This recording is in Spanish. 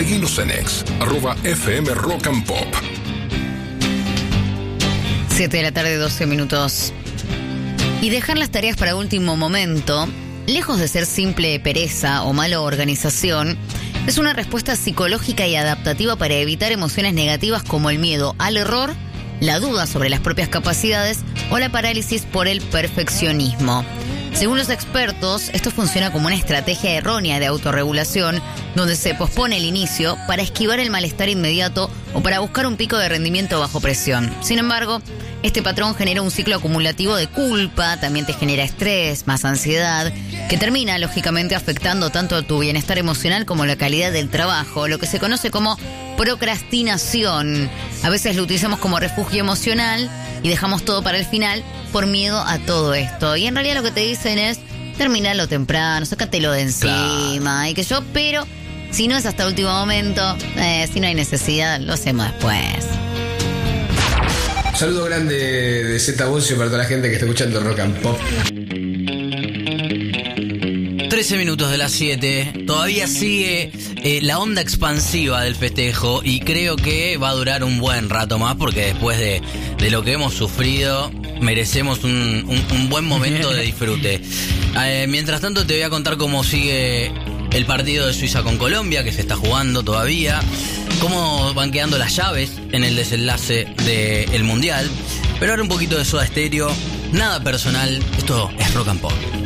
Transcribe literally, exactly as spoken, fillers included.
Seguinos en ex, arroba F M Rock and Pop. siete de la tarde, doce minutos. Y dejar las tareas para último momento, lejos de ser simple pereza o mala organización, es una respuesta psicológica y adaptativa para evitar emociones negativas como el miedo al error, la duda sobre las propias capacidades o la parálisis por el perfeccionismo. Según los expertos, esto funciona como una estrategia errónea de autorregulación, donde se pospone el inicio para esquivar el malestar inmediato o para buscar un pico de rendimiento bajo presión. Sin embargo, este patrón genera un ciclo acumulativo de culpa, también te genera estrés, más ansiedad, que termina lógicamente afectando tanto a tu bienestar emocional como la calidad del trabajo, lo que se conoce como procrastinación. A veces lo utilizamos como refugio emocional y dejamos todo para el final por miedo a todo esto. Y en realidad lo que te dicen es, terminalo temprano, sácatelo de encima, claro. Y que yo, pero si no es hasta último momento, eh, si no hay necesidad, lo hacemos después. Saludo grande de Z Bocio para toda la gente que está escuchando Rock and Pop. trece minutos de las siete. Todavía sigue eh, la onda expansiva del festejo y creo que va a durar un buen rato más porque después de, de lo que hemos sufrido merecemos un, un, un buen momento de disfrute. Eh, mientras tanto te voy a contar cómo sigue el partido de Suiza con Colombia, que se está jugando todavía, cómo van quedando las llaves en el desenlace del Mundial. Pero ahora un poquito de Soda Stereo, nada personal, esto es Rock and Pop.